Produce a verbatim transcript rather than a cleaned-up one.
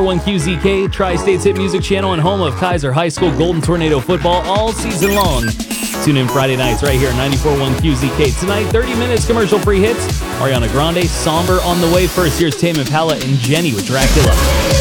one Q Z K, Tri-State's hit music channel and home of Kaiser High School Golden Tornado football all season long. Tune in Friday nights right here at ninety-four point one Q Z K. Tonight, thirty minutes commercial-free hits. Ariana Grande, Somber on the way. First, here's Tame Impala and Jenny with Dracula.